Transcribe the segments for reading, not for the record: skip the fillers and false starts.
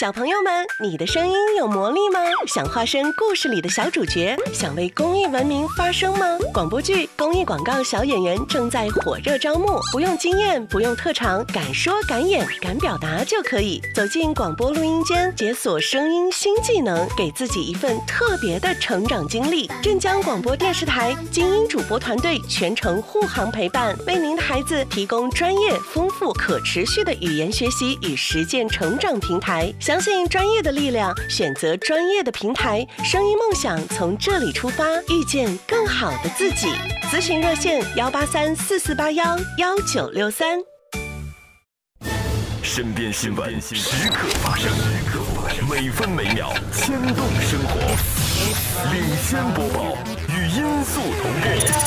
小朋友们，你的声音有魔力吗？想化身故事里的小主角，想为公益文明发声吗？广播剧、公益广告小演员正在火热招募，不用经验，不用特长，敢说敢演敢表达就可以。走进广播录音间，解锁声音新技能，给自己一份特别的成长经历。镇江广播电视台精英主播团队全程护航陪伴，为您的孩子提供专业、丰富、可持续的语言学习与实践成长平台。相信专业的力量，选择专业的平台，声音梦想从这里出发，遇见更好的自己。咨询热线18344811963。 身边新闻时刻发生，每分每秒牵动生活。领先播报，与音速同步。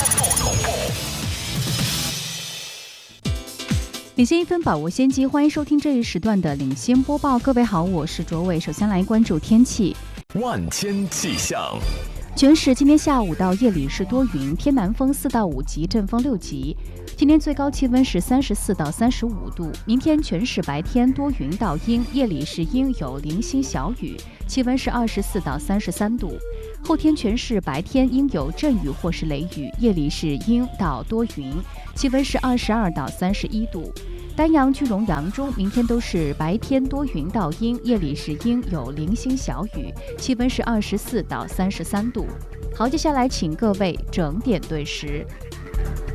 领先1分，把握先机，欢迎收听这一时段的领先播报。各位好，我是卓伟。首先来关注天气。 万千气象。 全市今天下午到夜里是多云，偏南风4到5级，阵风6级。今天最高气温是34到35度。明天全市白天多云到阴，夜里是阴有零星小雨，气温是24到33度。后天全市白天阴有阵雨或是雷雨，夜里是阴到多云，气温是22到31度。丹阳、句容、扬州明天都是白天多云到阴，夜里是阴有零星小雨，气温是24到33度。好，接下来请各位整点对时。